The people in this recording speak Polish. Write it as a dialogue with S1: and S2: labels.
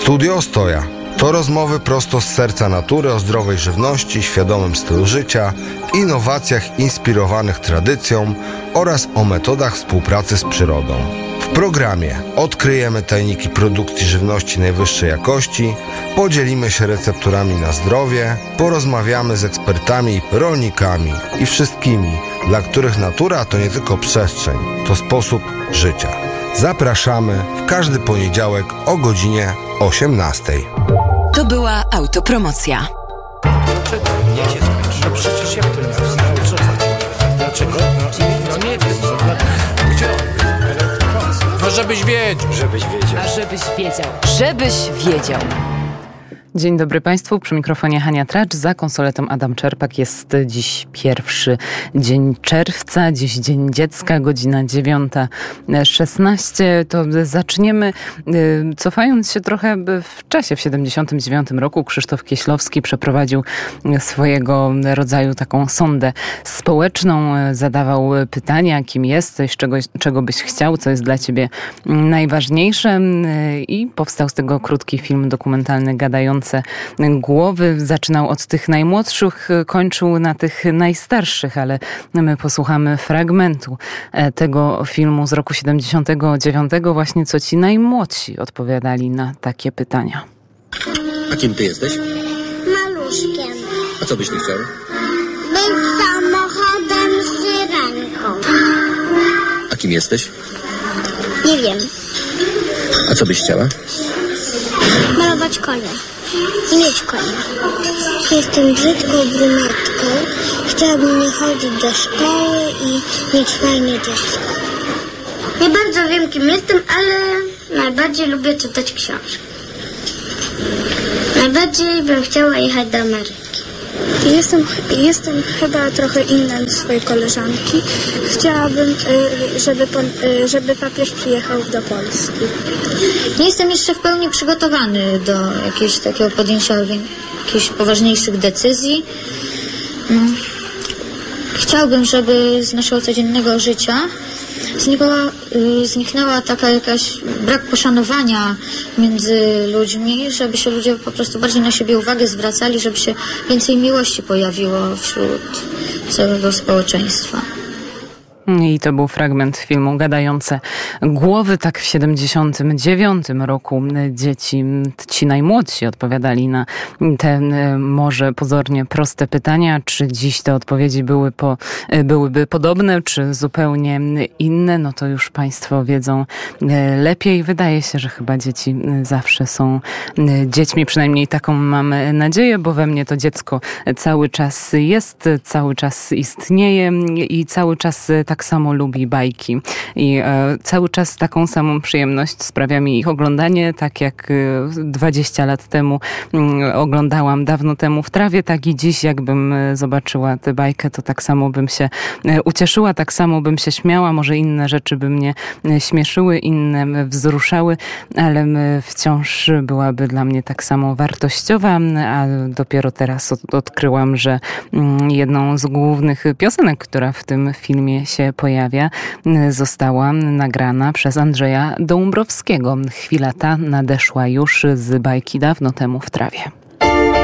S1: Studio Ostoja to rozmowy prosto z serca natury o zdrowej żywności, świadomym stylu życia, innowacjach inspirowanych tradycją oraz o metodach współpracy z przyrodą. W programie odkryjemy tajniki produkcji żywności najwyższej jakości, podzielimy się recepturami na zdrowie, porozmawiamy z ekspertami, rolnikami i wszystkimi, dla których natura to nie tylko przestrzeń, to sposób życia. Zapraszamy w każdy poniedziałek o godzinie 18:00.
S2: To była autopromocja.
S3: Dlaczego? Nie się no przecież jak to nie znam? O co chodzi? Dlaczego? No nie wiem. No żebyś wiedział.
S2: Żebyś wiedział.
S4: Dzień dobry Państwu, przy mikrofonie Hania Tracz, za konsoletą Adam Czerpak. Jest dziś pierwszy dzień czerwca, dziś Dzień Dziecka, godzina 9:16. To zaczniemy, cofając się trochę w czasie. W 1979 roku Krzysztof Kieślowski przeprowadził swojego rodzaju taką sondę społeczną. Zadawał pytania, kim jesteś, czego byś chciał, co jest dla ciebie najważniejsze. I powstał z tego krótki film dokumentalny Gadające głowy. Zaczynał od tych najmłodszych, kończył na tych najstarszych, ale my posłuchamy fragmentu tego filmu z roku 79, właśnie co ci najmłodsi odpowiadali na takie pytania.
S5: A kim ty jesteś?
S6: Maluszkiem.
S5: A co byś nie chciał?
S6: Być samochodem z syrenką.
S5: A kim jesteś?
S6: Nie wiem.
S5: A co byś chciała?
S6: Malować konia. I mieć konia. Jestem brzydką brunetką. Chciałabym nie chodzić do szkoły i mieć fajne dziecko. Nie bardzo wiem, kim jestem, ale najbardziej lubię czytać książki. Najbardziej bym chciała jechać do Ameryki.
S7: Jestem chyba trochę inna niż swoje koleżanki. Chciałabym, żeby papież przyjechał do Polski.
S8: Nie jestem jeszcze w pełni przygotowany do jakiegoś takiego podjęcia jakichś poważniejszych decyzji. Chciałbym, żeby z naszego codziennego życia zniknęła taka jakaś brak poszanowania między ludźmi, żeby się ludzie po prostu bardziej na siebie uwagę zwracali, żeby się więcej miłości pojawiło wśród całego społeczeństwa.
S4: I to był fragment filmu Gadające głowy. Tak w 79 roku dzieci, ci najmłodsi, odpowiadali na te może pozornie proste pytania, czy dziś te odpowiedzi byłyby podobne, czy zupełnie inne. No to już Państwo wiedzą lepiej. Wydaje się, że chyba dzieci zawsze są dziećmi, przynajmniej taką mam nadzieję, bo we mnie to dziecko cały czas jest, cały czas istnieje i cały czas tak samo lubi bajki i cały czas taką samą przyjemność sprawia mi ich oglądanie, tak jak 20 lat temu oglądałam dawno temu w trawie, tak i dziś jakbym zobaczyła tę bajkę, to tak samo bym się ucieszyła, tak samo bym się śmiała, może inne rzeczy by mnie śmieszyły, inne wzruszały, ale wciąż byłaby dla mnie tak samo wartościowa, a dopiero teraz odkryłam, że jedną z głównych piosenek, która w tym filmie się pojawia, została nagrana przez Andrzeja Dąbrowskiego. Chwila ta nadeszła już z bajki Dawno temu w trawie.